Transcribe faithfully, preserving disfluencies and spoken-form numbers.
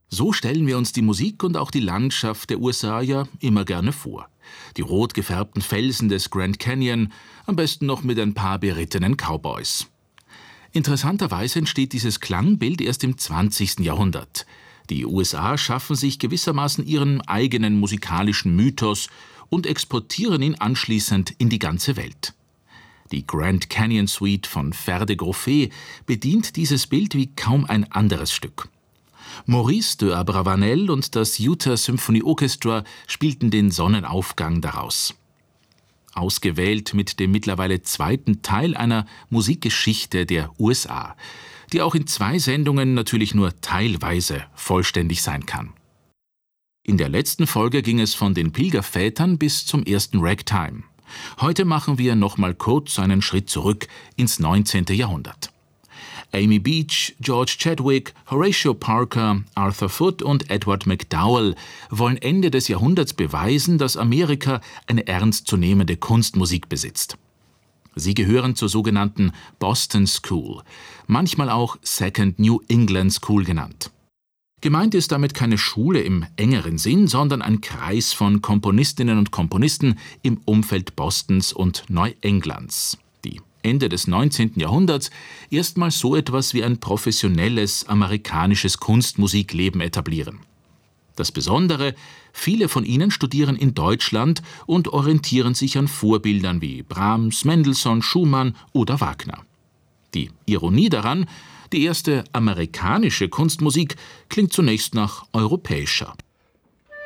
So stellen wir uns die Musik und auch die Landschaft der U S A ja immer gerne vor. Die rot gefärbten Felsen des Grand Canyon, am besten noch mit ein paar berittenen Cowboys. Interessanterweise entsteht dieses Klangbild erst im zwanzigsten Jahrhundert. Die U S A schaffen sich gewissermaßen ihren eigenen musikalischen Mythos und exportieren ihn anschließend in die ganze Welt. Die Grand Canyon Suite von Ferde Groffet bedient dieses Bild wie kaum ein anderes Stück. Maurice de Abravanel und das Utah Symphony Orchestra spielten den Sonnenaufgang daraus. Ausgewählt mit dem mittlerweile zweiten Teil einer Musikgeschichte der U S A, die auch in zwei Sendungen natürlich nur teilweise vollständig sein kann. In der letzten Folge ging es von den Pilgervätern bis zum ersten Ragtime. Heute machen wir nochmal kurz einen Schritt zurück ins neunzehnte Jahrhundert. Amy Beach, George Chadwick, Horatio Parker, Arthur Foote und Edward McDowell wollen Ende des Jahrhunderts beweisen, dass Amerika eine ernstzunehmende Kunstmusik besitzt. Sie gehören zur sogenannten Boston School, manchmal auch Second New England School genannt. Gemeint ist damit keine Schule im engeren Sinn, sondern ein Kreis von Komponistinnen und Komponisten im Umfeld Bostons und Neuenglands, die Ende des neunzehnten Jahrhunderts erstmals so etwas wie ein professionelles amerikanisches Kunstmusikleben etablieren. Das Besondere, viele von ihnen studieren in Deutschland und orientieren sich an Vorbildern wie Brahms, Mendelssohn, Schumann oder Wagner. Die Ironie daran: Die erste amerikanische Kunstmusik klingt zunächst nach europäischer.